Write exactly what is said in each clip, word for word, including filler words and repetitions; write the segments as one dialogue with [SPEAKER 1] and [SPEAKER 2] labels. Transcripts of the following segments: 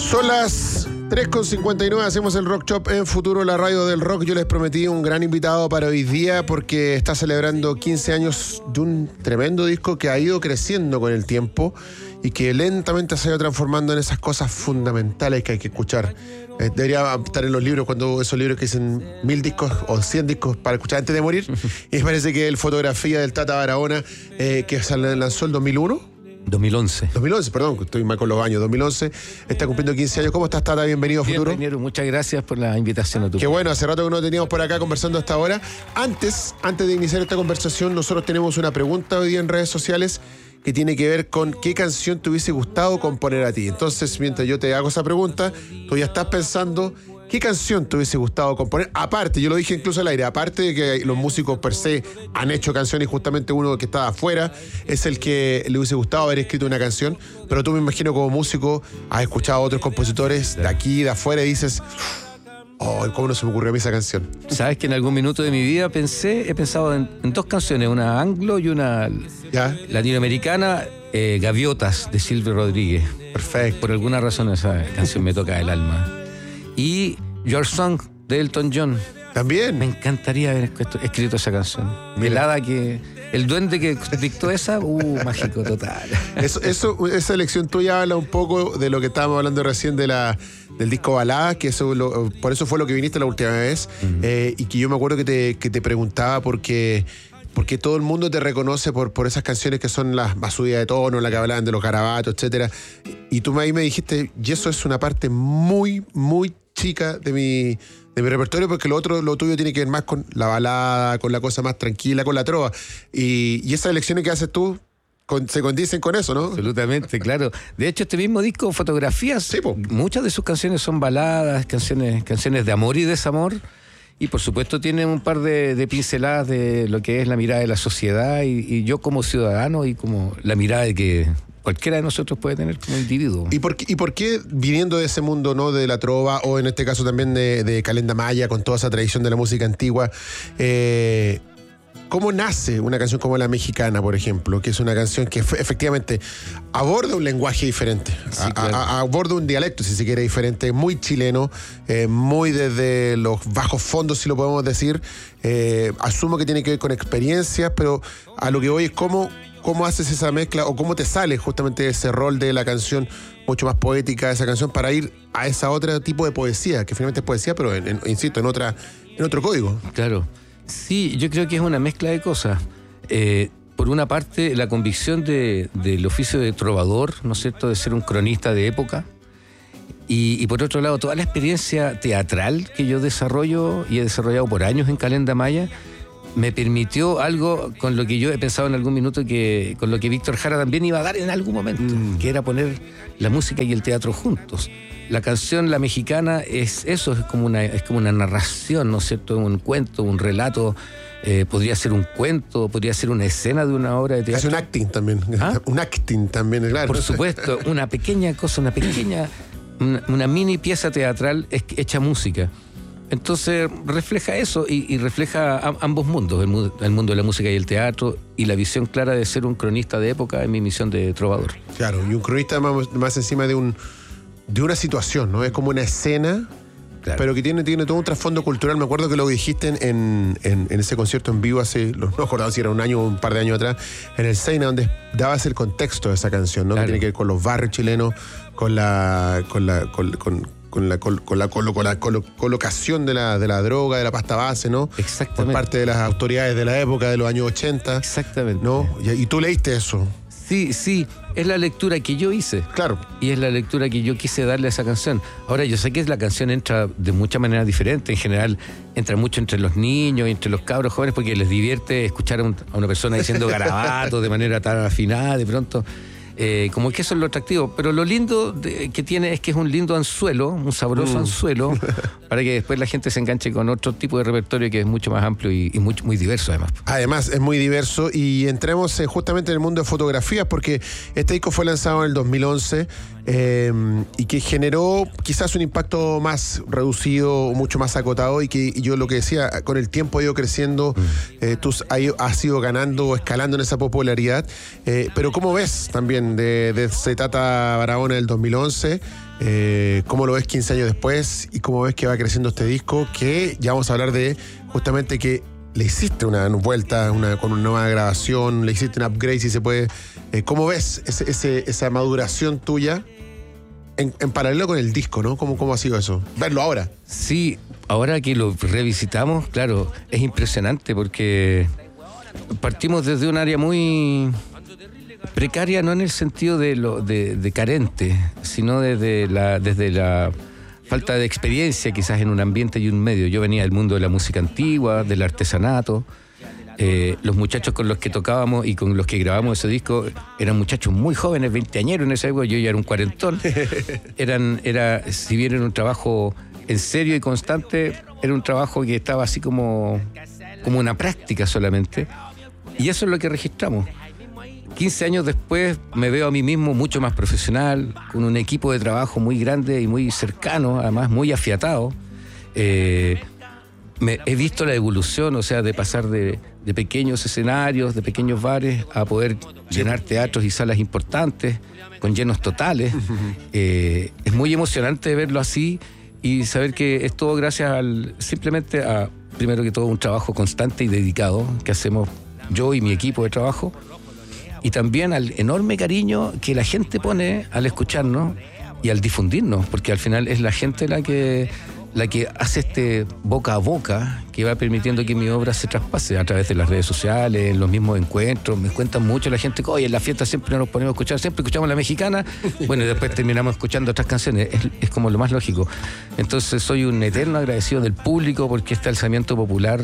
[SPEAKER 1] Son las tres con cincuenta y nueve, hacemos el Rock Shop en Futuro, la radio del rock. Yo les prometí un gran invitado para hoy día porque está celebrando quince años de un tremendo disco que ha ido creciendo con el tiempo y que lentamente se ha ido transformando en esas cosas fundamentales que hay que escuchar. Eh, debería estar en los libros, cuando esos libros que dicen mil discos o cien discos para escuchar antes de morir. Y me parece que el Fotografía del Tata Barahona, eh, que se lanzó el dos mil uno.
[SPEAKER 2] dos mil once.
[SPEAKER 1] dos mil once, perdón, estoy mal con los años. dos mil once, está cumpliendo quince años. ¿Cómo estás, Tata? Bienvenido a Futuro.
[SPEAKER 2] Bienvenido, muchas gracias por la invitación a tu.
[SPEAKER 1] Qué bueno, hace rato que no teníamos por acá conversando hasta ahora. Antes, antes de iniciar esta conversación, nosotros tenemos una pregunta hoy día en redes sociales que tiene que ver con qué canción te hubiese gustado componer a ti. Entonces, mientras yo te hago esa pregunta, tú ya estás pensando qué canción te hubiese gustado componer. Aparte, yo lo dije incluso al aire, aparte de que los músicos per se han hecho canciones, justamente uno que estaba afuera es el que le hubiese gustado haber escrito una canción, pero tú, me imagino, como músico has escuchado a otros compositores de aquí, de afuera, y dices, oh, ¿cómo no se me ocurrió a mí esa canción?
[SPEAKER 2] Sabes que en algún minuto de mi vida pensé, he pensado en, en dos canciones, una anglo y una
[SPEAKER 1] ¿Ya?
[SPEAKER 2] latinoamericana, eh, Gaviotas, de Silvio Rodríguez.
[SPEAKER 1] Perfecto.
[SPEAKER 2] Por alguna razón esa canción me toca el alma. Y Your Song, de Elton John.
[SPEAKER 1] También.
[SPEAKER 2] Me encantaría haber escrito esa canción. Velada que... El duende que dictó esa, uh, mágico total.
[SPEAKER 1] Eso, eso, esa elección tuya habla un poco de lo que estábamos hablando recién de la, del disco Baladas, que eso lo, por eso fue lo que viniste la última vez. Uh-huh. eh, y que yo me acuerdo que te, que te preguntaba porque... porque todo el mundo te reconoce por, por esas canciones que son las más subidas de tono, la que hablaban de los garabatos, etcétera. Y tú ahí me dijiste, y eso es una parte muy, muy chica de mi, de mi repertorio, porque lo otro, lo tuyo tiene que ver más con la balada, con la cosa más tranquila, con la trova. Y, y esas elecciones que haces tú con, se condicen con eso, ¿no?
[SPEAKER 2] Absolutamente, claro. De hecho, este mismo disco, Fotografías,
[SPEAKER 1] sí,
[SPEAKER 2] muchas de sus canciones son baladas, canciones, canciones de amor y desamor. Y por supuesto tiene un par de, de pinceladas de lo que es la mirada de la sociedad y, y yo como ciudadano y como la mirada de que cualquiera de nosotros puede tener como individuo.
[SPEAKER 1] ¿Y por qué, y por qué viniendo de ese mundo, ¿no?, de la trova, o en este caso también de, de Calenda Maya, con toda esa tradición de la música antigua, eh, cómo nace una canción como La Mexicana, por ejemplo, que es una canción que efectivamente aborda un lenguaje diferente, sí, a, claro. a, a, aborda un dialecto, si se quiere, diferente, muy chileno, eh, muy desde los bajos fondos, si lo podemos decir. Eh, asumo que tiene que ver con experiencias, pero a lo que voy es cómo, cómo haces esa mezcla o cómo te sale justamente ese rol de la canción mucho más poética de esa canción para ir a ese otro tipo de poesía, que finalmente es poesía, pero en, en, insisto, en, otra, en otro código.
[SPEAKER 2] Claro. Sí, yo creo que es una mezcla de cosas. Eh, por una parte, la convicción de, del oficio de trovador, ¿no es cierto?, de ser un cronista de época. Y, y por otro lado, toda la experiencia teatral que yo desarrollo y he desarrollado por años en Calenda Maya, me permitió algo con lo que yo he pensado en algún minuto, que con lo que Víctor Jara también iba a dar en algún momento, mm. que era poner la música y el teatro juntos. La canción La Mexicana es eso, es como una, es como una narración, ¿no es cierto?, un cuento, un relato, eh, podría ser un cuento, podría ser una escena de una obra de teatro.
[SPEAKER 1] Es un acting también, ¿ah? Un acting también, claro.
[SPEAKER 2] Por supuesto, una pequeña cosa, una pequeña, una, una mini pieza teatral hecha música. Entonces refleja eso y, y refleja a, ambos mundos, el, mu- el mundo de la música y el teatro, y la visión clara de ser un cronista de época en mi misión de trovador.
[SPEAKER 1] Claro, y un cronista más, más encima de un de una situación, ¿no? Es como una escena, claro, pero que tiene, tiene todo un trasfondo cultural. Me acuerdo que lo dijiste en, en, en ese concierto en vivo hace, no me acuerdo si era un año o un par de años atrás, en el Seina, donde dabas el contexto de esa canción, ¿no? Claro. Que tiene que ver con los barrios chilenos, con la con la con, con, con la, con, con la, con la, con la colo, colocación de la, de la droga, de la pasta base, ¿no?
[SPEAKER 2] Exactamente.
[SPEAKER 1] Por parte de las autoridades de la época, de los años ochenta.
[SPEAKER 2] Exactamente.
[SPEAKER 1] ¿No? Y, y tú leíste eso.
[SPEAKER 2] Sí, sí, es la lectura que yo hice.
[SPEAKER 1] Claro.
[SPEAKER 2] Y es la lectura que yo quise darle a esa canción. Ahora, yo sé que la canción entra de muchas maneras diferentes. En general, entra mucho entre los niños y entre los cabros jóvenes porque les divierte escuchar a, un, a una persona diciendo garabatos de manera tan afinada de pronto. Eh, como que eso es lo atractivo, pero lo lindo de, que tiene es que es un lindo anzuelo, un sabroso mm. anzuelo, para que después la gente se enganche con otro tipo de repertorio que es mucho más amplio y, y muy, muy diverso además.
[SPEAKER 1] Además es muy diverso, y entremos eh, justamente en el mundo de fotografías, porque este disco fue lanzado en el dos mil once eh, y que generó quizás un impacto más reducido, mucho más acotado, y que y yo lo que decía, con el tiempo ha ido creciendo, eh, tú has ido, has ido ganando, escalando en esa popularidad, eh, pero ¿cómo ves también de, de ese Tata Barahona del dos mil once? Eh, ¿Cómo lo ves quince años después? ¿Y cómo ves que va creciendo este disco? Que ya vamos a hablar de justamente que le hiciste una vuelta una, con una nueva grabación, le hiciste un upgrade, si se puede. Eh, ¿Cómo ves ese, ese, esa maduración tuya en, en paralelo con el disco, ¿no? ¿Cómo, ¿Cómo ha sido eso? Verlo ahora.
[SPEAKER 2] Sí, ahora que lo revisitamos, claro, es impresionante porque partimos desde un área muy precaria, no en el sentido de, lo, de, de carente, sino desde la, desde la falta de experiencia quizás en un ambiente y un medio. Yo venía del mundo de la música antigua, del artesanato. Eh, los muchachos con los que tocábamos y con los que grabamos ese disco eran muchachos muy jóvenes, veinteañeros en esa época, yo ya era un cuarentón. Eran, era, si bien era un trabajo en serio y constante, era un trabajo que estaba así como, como una práctica solamente. Y eso es lo que registramos. quince años después me veo a mí mismo mucho más profesional, con un equipo de trabajo muy grande y muy cercano, además muy afiatado. Eh, me, he visto la evolución, o sea, de pasar de, de pequeños escenarios, de pequeños bares, a poder llenar teatros y salas importantes, con llenos totales. Eh, es muy emocionante verlo así y saber que es todo gracias al, simplemente a, primero que todo, un trabajo constante y dedicado que hacemos yo y mi equipo de trabajo. Y también al enorme cariño que la gente pone al escucharnos y al difundirnos, porque al final es la gente la que, la que hace este boca a boca que va permitiendo que mi obra se traspase a través de las redes sociales, en los mismos encuentros. Me cuentan mucho la gente que, oye, en la fiesta siempre nos ponemos a escuchar, siempre escuchamos la mexicana, bueno, y después terminamos escuchando otras canciones. Es, es como lo más lógico. Entonces soy un eterno agradecido del público porque este alzamiento popular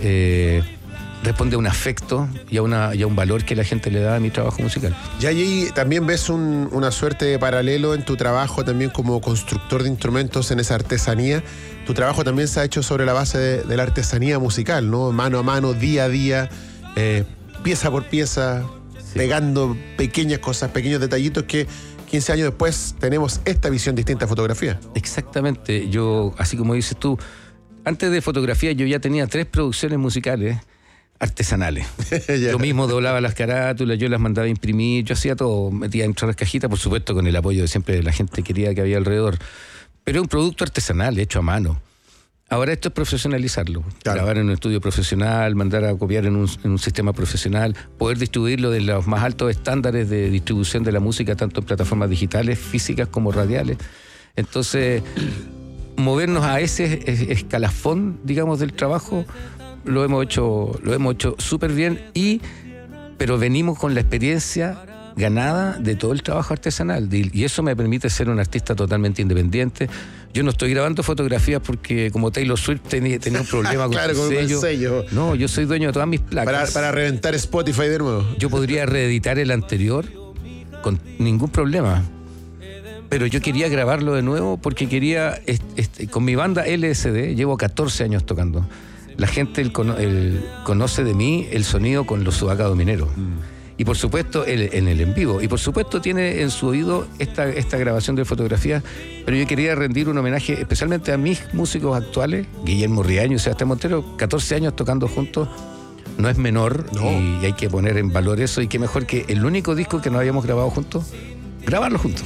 [SPEAKER 2] Eh, responde a un afecto y a, una, y a un valor que la gente le da a mi trabajo musical.
[SPEAKER 1] Y allí también ves un, una suerte de paralelo en tu trabajo también como constructor de instrumentos en esa artesanía. Tu trabajo también se ha hecho sobre la base de, de la artesanía musical, ¿no? Mano a mano, día a día, eh, pieza por pieza, sí, pegando pequeñas cosas, pequeños detallitos que quince años después tenemos esta visión distinta de fotografía.
[SPEAKER 2] Exactamente. Yo, así como dices tú, antes de fotografía yo ya tenía tres producciones musicales artesanales. Yo mismo doblaba las carátulas, yo las mandaba a imprimir, yo hacía todo, metía dentro de las cajitas, por supuesto con el apoyo de siempre de la gente querida que había alrededor. Pero es un producto artesanal, hecho a mano. Ahora esto es profesionalizarlo, claro. Grabar en un estudio profesional, mandar a copiar en un, en un sistema profesional, poder distribuirlo de los más altos estándares de distribución de la música, tanto en plataformas digitales, físicas como radiales. Entonces, movernos a ese escalafón, digamos, del trabajo, lo hemos hecho, lo hemos hecho súper bien, y, pero venimos con la experiencia ganada de todo el trabajo artesanal, y eso me permite ser un artista totalmente independiente. Yo no estoy grabando fotografías porque como Taylor Swift tenía, tenía un problema con
[SPEAKER 1] claro,
[SPEAKER 2] su
[SPEAKER 1] con
[SPEAKER 2] sello.
[SPEAKER 1] el sello.
[SPEAKER 2] No, yo soy dueño de todas mis placas.
[SPEAKER 1] Para, para reventar Spotify de nuevo.
[SPEAKER 2] Yo podría reeditar el anterior con ningún problema, pero yo quería grabarlo de nuevo porque quería, este, este, con mi banda L S D, llevo catorce años tocando. La gente el, el, conoce de mí el sonido con los Sudaca Domineros. Mm. Y por supuesto el, en el en vivo. Y por supuesto tiene en su oído esta, esta grabación de fotografías. Pero yo quería rendir un homenaje especialmente a mis músicos actuales, Guillermo Riaño y Sebastián Montero, catorce años tocando juntos. No es menor, no. y, y hay que poner en valor eso. Y qué mejor que el único disco que no habíamos grabado juntos, grabarlo juntos.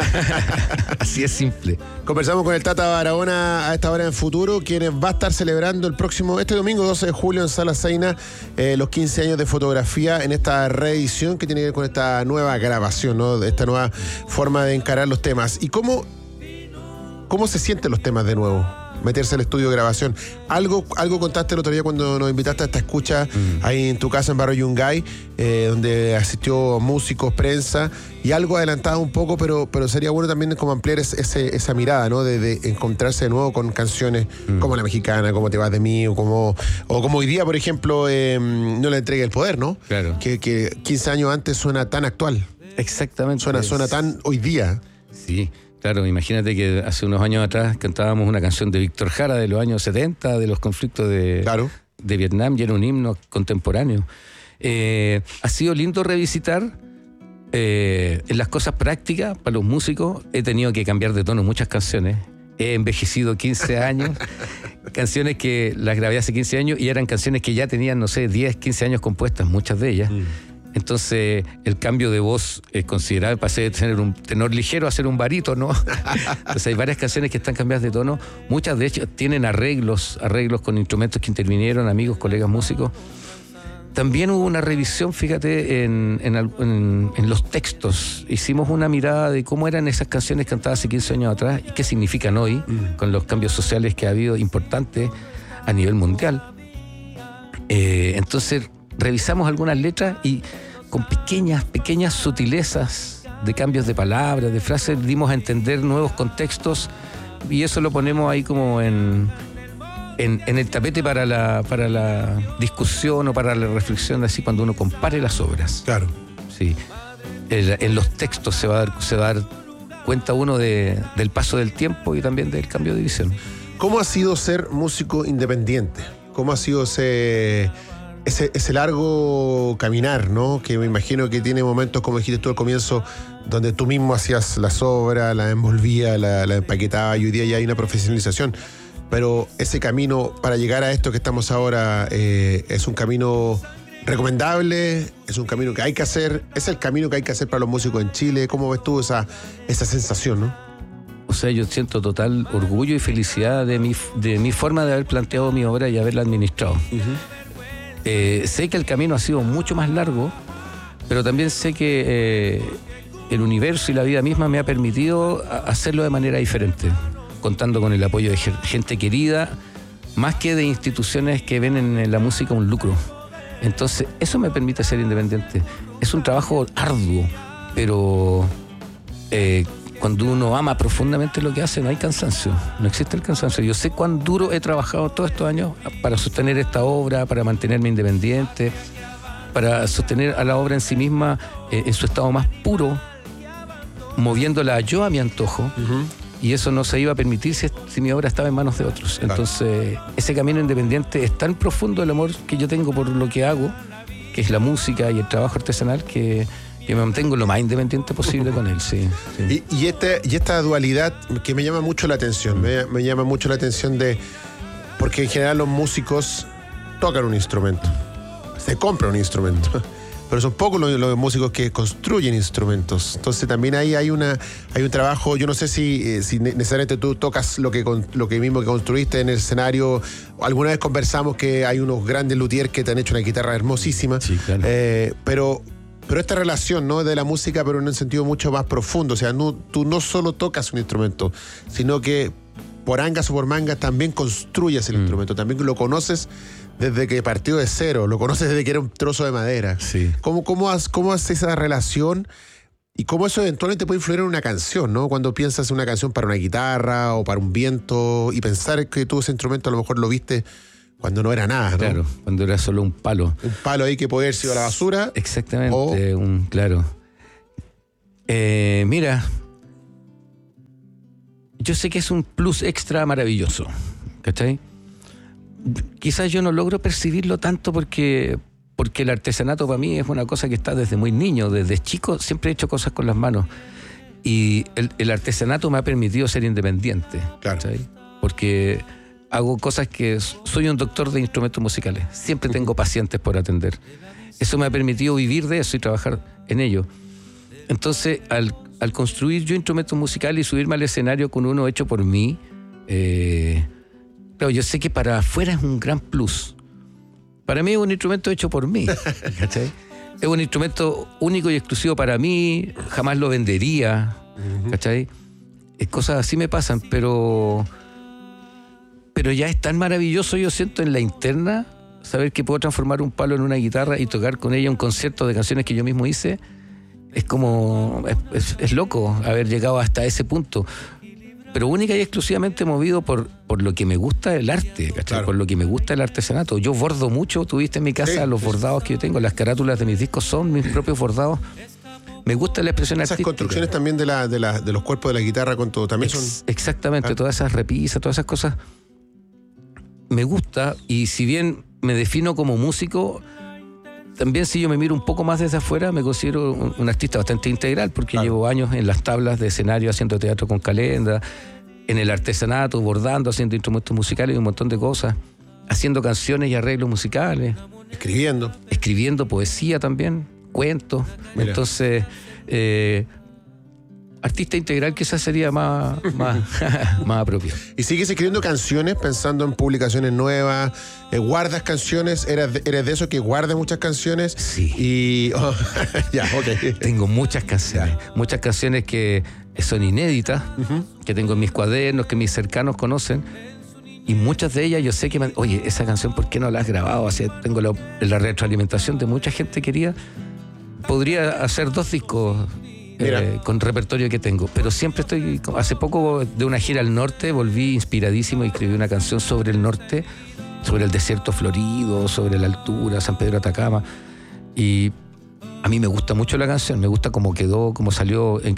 [SPEAKER 2] Así es simple.
[SPEAKER 1] Conversamos con el Tata Barahona a esta hora en Futuro, quienes va a estar celebrando el próximo, este domingo doce de julio en Sala Zaina, eh, los quince años de fotografía en esta reedición que tiene que ver con esta nueva grabación, ¿no? De esta nueva forma de encarar los temas. ¿Y cómo, cómo se sienten los temas de nuevo? Meterse al estudio de grabación. Algo, algo contaste el otro día cuando nos invitaste a esta escucha mm. ahí en tu casa en Barrio Yungay, eh, donde asistió músicos, prensa, y algo adelantado un poco, pero, pero sería bueno también como ampliar ese, ese, esa mirada, ¿no? De, de encontrarse de nuevo con canciones mm. como La Mexicana, como Te vas de mí, o como, o como hoy día, por ejemplo, eh, No le entregue el poder, ¿no?
[SPEAKER 2] Claro.
[SPEAKER 1] Que, que quince años antes suena tan actual.
[SPEAKER 2] Exactamente.
[SPEAKER 1] Suena, suena tan hoy día.
[SPEAKER 2] Sí. Claro, imagínate que hace unos años atrás cantábamos una canción de Víctor Jara de los años setenta, de los conflictos de,
[SPEAKER 1] claro.
[SPEAKER 2] de Vietnam, y era un himno contemporáneo. Eh, ha sido lindo revisitar Eh, en las cosas prácticas, para los músicos, he tenido que cambiar de tono muchas canciones. He envejecido quince años, canciones que las grabé hace quince años y eran canciones que ya tenían, no sé, diez, quince años compuestas, muchas de ellas. Mm. Entonces, el cambio de voz es considerable. Pasé de tener un tenor ligero a ser un barítono. Entonces, hay varias canciones que están cambiadas de tono. Muchas, de hecho, tienen arreglos, arreglos con instrumentos que intervinieron, amigos, colegas músicos. También hubo una revisión, fíjate, en, en, en, en los textos. Hicimos una mirada de cómo eran esas canciones cantadas hace quince años atrás y qué significan hoy, mm. con los cambios sociales que ha habido importantes a nivel mundial. Eh, entonces, revisamos algunas letras y con pequeñas, pequeñas sutilezas de cambios de palabras, de frases, dimos a entender nuevos contextos y eso lo ponemos ahí como en... En, en el tapete para la, para la discusión o para la reflexión, así cuando uno compare las obras.
[SPEAKER 1] Claro.
[SPEAKER 2] Sí. El, en los textos se va a dar, se va a dar cuenta uno de, del paso del tiempo y también del cambio de visión.
[SPEAKER 1] ¿Cómo ha sido ser músico independiente? ¿Cómo ha sido ese, ese, ese largo caminar, ¿no? Que me imagino que tiene momentos, como dijiste tú al comienzo, donde tú mismo hacías las obras, las envolvías, las la empaquetabas y hoy día ya hay una profesionalización. Pero ese camino para llegar a esto que estamos ahora eh, es un camino recomendable, es un camino que hay que hacer, es el camino que hay que hacer para los músicos en Chile. ¿Cómo ves tú esa, esa sensación, no?
[SPEAKER 2] O sea, yo siento total orgullo y felicidad de mi, de mi forma de haber planteado mi obra y haberla administrado. Uh-huh. eh, sé que el camino ha sido mucho más largo, pero también sé que eh, el universo y la vida misma me ha permitido hacerlo de manera diferente, contando con el apoyo de gente querida, más que de instituciones que ven en la música un lucro. Entonces, eso me permite ser independiente. Es un trabajo arduo, pero eh, cuando uno ama profundamente lo que hace, no hay cansancio, no existe el cansancio. Yo sé cuán duro he trabajado todos estos años para sostener esta obra, para mantenerme independiente, para sostener a la obra en sí misma eh, en su estado más puro, moviéndola yo a mi antojo. Uh-huh. Y eso no se iba a permitir si, si mi obra estaba en manos de otros. Claro. Entonces, ese camino independiente es tan profundo el amor que yo tengo por lo que hago, que es la música y el trabajo artesanal, que, que me mantengo lo más independiente posible con él. Sí,
[SPEAKER 1] sí. Y, y, este, y esta dualidad que me llama mucho la atención, me, me llama mucho la atención de... Porque en general los músicos tocan un instrumento, se compra un instrumento. Pero son pocos los, los músicos que construyen instrumentos. Entonces también ahí hay una hay un trabajo. Yo no sé si, si necesariamente tú tocas lo que, lo que mismo que construiste en el escenario. Alguna vez conversamos que hay unos grandes luthiers que te han hecho una guitarra hermosísima.
[SPEAKER 2] Sí, claro.
[SPEAKER 1] Eh, pero, pero esta relación, ¿no?, de la música, pero en un sentido mucho más profundo. O sea, no, tú no solo tocas un instrumento, sino que por angas o por mangas también construyes el mm. instrumento. También lo conoces desde que partió de cero, lo conoces desde que era un trozo de madera.
[SPEAKER 2] Sí.
[SPEAKER 1] ¿Cómo, cómo, has, cómo haces esa relación y cómo eso eventualmente puede influir en una canción, ¿no? Cuando piensas en una canción para una guitarra o para un viento y pensar que tú ese instrumento a lo mejor lo viste cuando no era nada, ¿no?
[SPEAKER 2] Claro, cuando era solo un palo.
[SPEAKER 1] Un palo ahí que puede haber sido a la basura.
[SPEAKER 2] Exactamente,
[SPEAKER 1] o...
[SPEAKER 2] un, claro. Eh, mira, yo sé que es un plus extra maravilloso, ¿cachai? Quizás yo no logro percibirlo tanto porque, porque el artesanato para mí es una cosa que está desde muy niño, desde chico siempre he hecho cosas con las manos y el, el artesanato me ha permitido ser independiente,
[SPEAKER 1] claro.
[SPEAKER 2] ¿sabes? Porque hago cosas que... Soy un doctor de instrumentos musicales, siempre tengo pacientes por atender. Eso me ha permitido vivir de eso y trabajar en ello. Entonces, al, al construir yo instrumentos musicales y subirme al escenario con uno hecho por mí, eh, claro, yo sé que para afuera es un gran plus. Para mí es un instrumento hecho por mí, ¿cachai? Es un instrumento único y exclusivo para mí, jamás lo vendería, ¿cachai? Cosas así me pasan, pero... Pero ya es tan maravilloso, yo siento, en la interna, saber que puedo transformar un palo en una guitarra y tocar con ella un concierto de canciones que yo mismo hice. Es como... Es, es, es loco haber llegado hasta ese punto. Pero única y exclusivamente movido por, por lo que me gusta el arte, ¿cachai? Claro. Por lo que me gusta el artesanato. Yo bordo mucho, tuviste en mi casa sí, los sí. bordados que yo tengo, las carátulas de mis discos son mis propios bordados. Me gusta la expresión
[SPEAKER 1] esas
[SPEAKER 2] artística.
[SPEAKER 1] Esas construcciones también de, la, de, la, de los cuerpos de la guitarra con todo, también
[SPEAKER 2] Ex,
[SPEAKER 1] son...
[SPEAKER 2] Exactamente, ah. todas esas repisas, todas esas cosas. Me gusta, y si bien me defino como músico, también si yo me miro un poco más desde afuera, me considero un, un artista bastante integral, porque claro, llevo años en las tablas de escenario haciendo teatro con Calenda, en el artesanato, bordando, haciendo instrumentos musicales y un montón de cosas, haciendo canciones y arreglos musicales.
[SPEAKER 1] Escribiendo.
[SPEAKER 2] Escribiendo poesía también, cuentos. Mira. Entonces, eh, artista integral quizás sería más, más, más apropiado.
[SPEAKER 1] ¿Y sigues escribiendo canciones pensando en publicaciones nuevas? Eh, ¿Guardas canciones? ¿Eres de, ¿Eres de esos que guarda muchas canciones?
[SPEAKER 2] Sí.
[SPEAKER 1] Y, oh, ya, ok.
[SPEAKER 2] Tengo muchas canciones. Ya. Muchas canciones que son inéditas, uh-huh, que tengo en mis cuadernos, que mis cercanos conocen. Y muchas de ellas yo sé que, me, oye, esa canción, ¿por qué no la has grabado? Así, tengo la, la retroalimentación de mucha gente querida. Podría hacer dos discos eh, con repertorio que tengo, pero siempre estoy... Hace poco, de una gira al norte, volví inspiradísimo y escribí una canción sobre el norte, sobre el desierto florido, sobre la altura, San Pedro de Atacama. Y a mí me gusta mucho la canción, me gusta cómo quedó, cómo salió... En,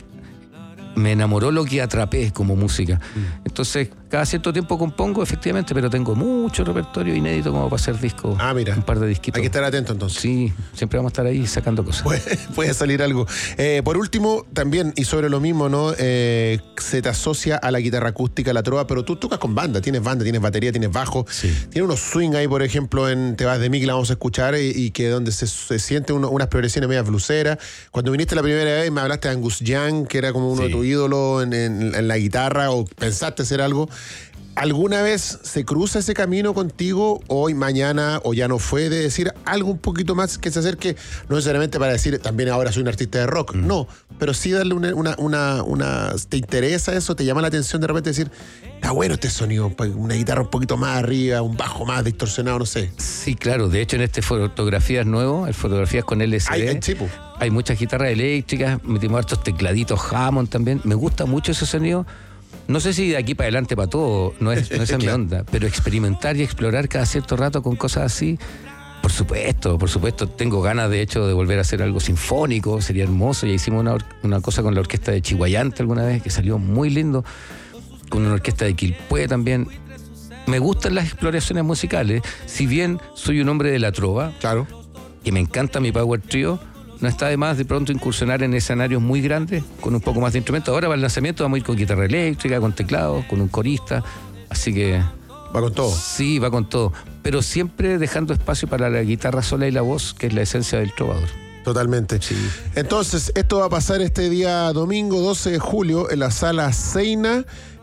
[SPEAKER 2] me enamoró lo que atrapé como música. Mm. Entonces, cada cierto tiempo compongo, efectivamente, pero tengo mucho repertorio inédito como para hacer discos.
[SPEAKER 1] Ah, mira.
[SPEAKER 2] Un par de disquitos.
[SPEAKER 1] Hay que estar atento entonces.
[SPEAKER 2] Sí, siempre vamos a estar ahí sacando cosas.
[SPEAKER 1] Puede, puede salir algo. Eh, por último, también, y sobre lo mismo, ¿no? Eh, se te asocia a la guitarra acústica, a la trova, pero tú tocas con banda, tienes banda, tienes batería, tienes bajo.
[SPEAKER 2] Sí.
[SPEAKER 1] Tienes unos swing ahí, por ejemplo, en Te vas de mí, que la vamos a escuchar, y, y que donde se, se sienten uno, unas progresiones medias bluseras. Cuando viniste la primera vez me hablaste de Angus Young, que era como uno sí. de tus ídolos en, en, en la guitarra, o pensaste hacer algo. ¿Alguna vez se cruza ese camino contigo, hoy, mañana, o ya no fue, de decir algo un poquito más que se acerque, no necesariamente para decir también ahora soy un artista de rock, mm. no, pero sí darle una, una, una, una... ¿Te interesa eso? ¿Te llama la atención de repente decir, está bueno este sonido, una guitarra un poquito más arriba, un bajo más distorsionado, no sé?
[SPEAKER 2] Sí, claro, de hecho en este Fotografías nuevo, el Fotografías con L S D,
[SPEAKER 1] hay, hay, tipo.
[SPEAKER 2] hay muchas guitarras eléctricas, metimos hartos tecladitos Hammond también, me gusta mucho ese sonido. No sé si de aquí para adelante para todo, no es, no es en mi onda, pero experimentar y explorar cada cierto rato con cosas así, por supuesto, por supuesto. Tengo ganas, de hecho, de volver a hacer algo sinfónico, sería hermoso. Ya hicimos una, una cosa con la orquesta de Chihuayante alguna vez, que salió muy lindo, con una orquesta de Quilpué también. Me gustan las exploraciones musicales, si bien soy un hombre de la trova,
[SPEAKER 1] claro,
[SPEAKER 2] y me encanta mi power trio, no está de más de pronto incursionar en escenarios muy grandes con un poco más de instrumentos. Ahora para el lanzamiento vamos a ir con guitarra eléctrica, con teclados, con un corista, así que...
[SPEAKER 1] ¿Va con todo?
[SPEAKER 2] Sí, va con todo, pero siempre dejando espacio para la guitarra sola y la voz, que es la esencia del trovador.
[SPEAKER 1] Totalmente.
[SPEAKER 2] Sí.
[SPEAKER 1] Entonces, esto va a pasar este día domingo doce de julio en la Sala Seina,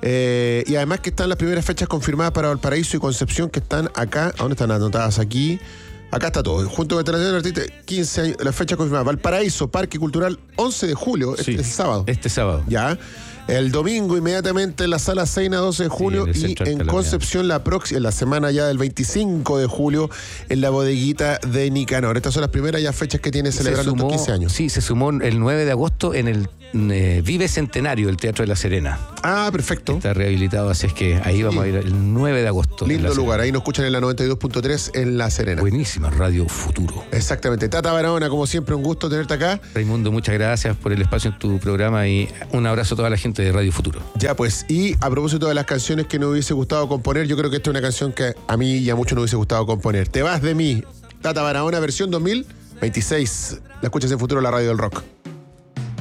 [SPEAKER 1] eh, y además que están las primeras fechas confirmadas para Valparaíso y Concepción, que están acá. ¿A dónde están anotadas? Aquí. Acá está todo. Junto con Internacional Artista, quince años, la fecha confirmada. Valparaíso, Parque Cultural, once de julio,
[SPEAKER 2] sí,
[SPEAKER 1] este, este sábado.
[SPEAKER 2] Este sábado.
[SPEAKER 1] Ya. El domingo inmediatamente en la Sala Seina, doce de julio, sí, y en Concepción la próxima, en la semana ya del veinticinco de julio, en la bodeguita de Nicanor. Estas son las primeras ya fechas que tiene celebrando
[SPEAKER 2] sumó,
[SPEAKER 1] estos quince años.
[SPEAKER 2] Sí, se sumó el nueve de agosto en el eh, Vive Centenario, el Teatro de La Serena.
[SPEAKER 1] Ah, perfecto.
[SPEAKER 2] Está rehabilitado, así es que ahí sí. vamos a ir el nueve de agosto.
[SPEAKER 1] Lindo lugar, ahí nos escuchan en la noventa y dos punto tres en La Serena.
[SPEAKER 2] Buenísima, Radio Futuro.
[SPEAKER 1] Exactamente. Tata Barahona, como siempre, un gusto tenerte acá.
[SPEAKER 2] Raimundo, muchas gracias por el espacio en tu programa y un abrazo a toda la gente de Radio Futuro.
[SPEAKER 1] Ya pues, y a propósito de las canciones que nos hubiese gustado componer, yo creo que esta es una canción que a mí y a muchos nos hubiese gustado componer. Te vas de mí, Tata Barahona, versión dos mil veintiséis. La escuchas en Futuro, la radio del rock.